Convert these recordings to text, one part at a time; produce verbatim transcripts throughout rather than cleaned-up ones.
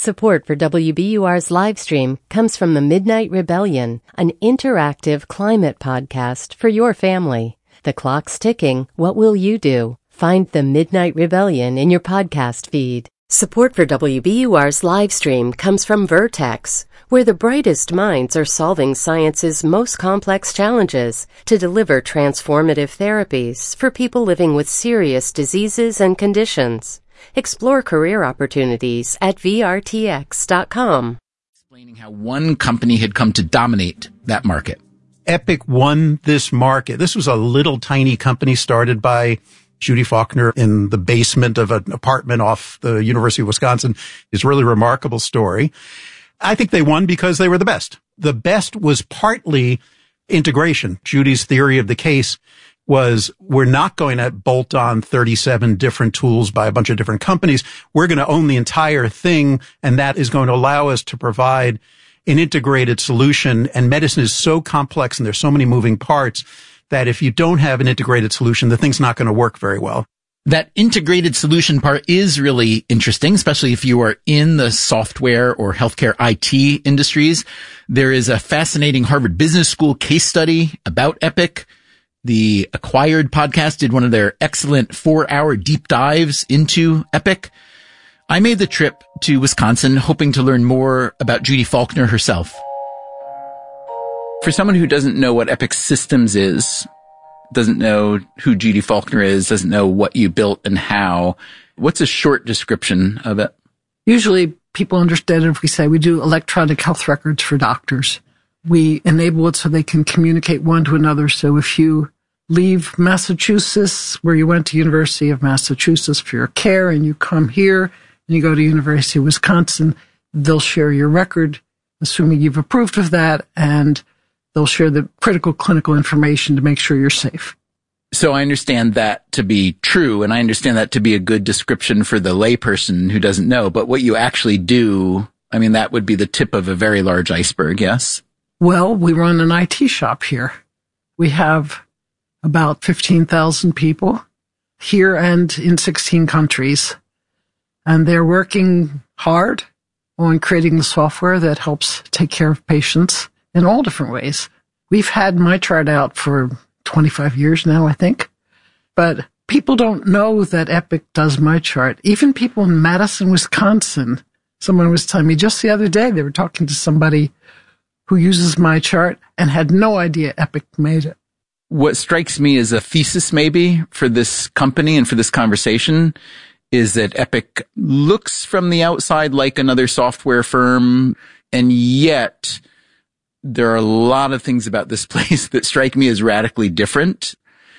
Support for W B U R's live stream comes from the Midnight Rebellion, an interactive climate podcast for your family. The clock's ticking. What will you do? Find the Midnight Rebellion in your podcast feed. Support for W B U R's live stream comes from Vertex, where the brightest minds are solving science's most complex challenges to deliver transformative therapies for people living with serious diseases and conditions. Explore career opportunities at V R T X dot com. Explaining how one company had come to dominate that market. Epic won this market. This was a little tiny company started by Judy Faulkner in the basement of an apartment off the University of Wisconsin. It's a really remarkable story. I think they won because they were the best. The best was partly integration. Judy's theory of the case was we're not going to bolt on thirty-seven different tools by a bunch of different companies. We're going to own the entire thing, and that is going to allow us to provide an integrated solution. And medicine is so complex and there's so many moving parts that if you don't have an integrated solution, the thing's not going to work very well. That integrated solution part is really interesting, especially if you are in the software or healthcare I T industries. There is a fascinating Harvard Business School case study about Epic. The Acquired podcast did one of their excellent four-hour deep dives into Epic. I made the trip to Wisconsin hoping to learn more about Judy Faulkner herself. For someone who doesn't know what Epic Systems is, doesn't know who Judy Faulkner is, doesn't know what you built and how, what's a short description of it? Usually people understand it if we say we do electronic health records for doctors. We enable it so they can communicate one to another. So if you leave Massachusetts, where you went to University of Massachusetts for your care, and you come here and you go to University of Wisconsin, they'll share your record, assuming you've approved of that, and they'll share the critical clinical information to make sure you're safe. So I understand that to be true, and I understand that to be a good description for the layperson who doesn't know. But what you actually do, I mean, that would be the tip of a very large iceberg, yes? Well, we run an I T shop here. We have about fifteen thousand people here and in sixteen countries. And they're working hard on creating the software that helps take care of patients in all different ways. We've had MyChart out for twenty-five years now, I think. But people don't know that Epic does MyChart. Even people in Madison, Wisconsin, someone was telling me just the other day, they were talking to somebody who uses MyChart and had no idea Epic made it. What strikes me as a thesis maybe for this company and for this conversation is that Epic looks from the outside like another software firm, and yet there are a lot of things about this place that strike me as radically different.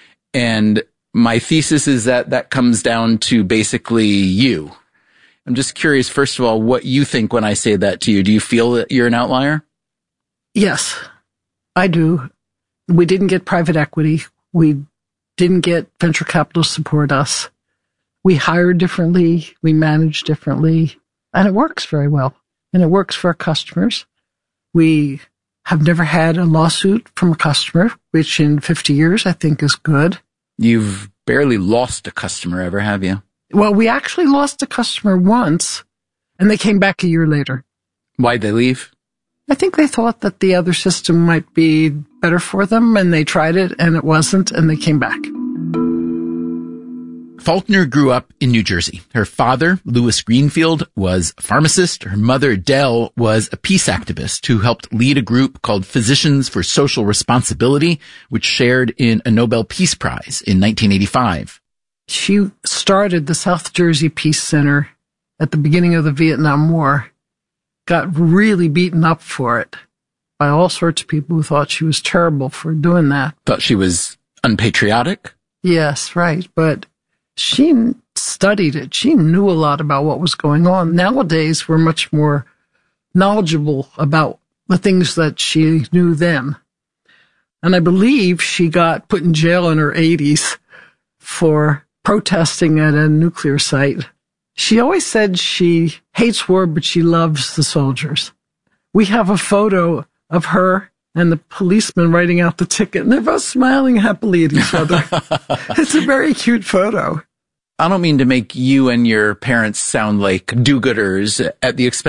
And my thesis is that that comes down to basically you. I'm just curious, first of all, what you think when I say that to you. Do you feel that you're an outlier? Yes, I do. We didn't get private equity. We didn't get venture capital to support us. We hire differently. We manage differently. And it works very well. And it works for our customers. We have never had a lawsuit from a customer, which in fifty years I think is good. You've barely lost a customer ever, have you? Well, we actually lost a customer once, and they came back a year later. Why'd they leave? I think they thought that the other system might be better for them, and they tried it, and it wasn't, and they came back. Faulkner grew up in New Jersey. Her father, Louis Greenfield, was a pharmacist. Her mother, Dell, was a peace activist who helped lead a group called Physicians for Social Responsibility, which shared in a Nobel Peace Prize in nineteen eighty-five. She started the South Jersey Peace Center at the beginning of the Vietnam War, got really beaten up for it by all sorts of people who thought she was terrible for doing that. Thought she was unpatriotic? Yes, right. But she studied it. She knew a lot about what was going on. Nowadays, we're much more knowledgeable about the things that she knew then. And I believe she got put in jail in her eighties for protesting at a nuclear site. She always said she hates war, but she loves the soldiers. We have a photo of her and the policeman writing out the ticket, and they're both smiling happily at each other. It's a very cute photo. I don't mean to make you and your parents sound like do-gooders at the expense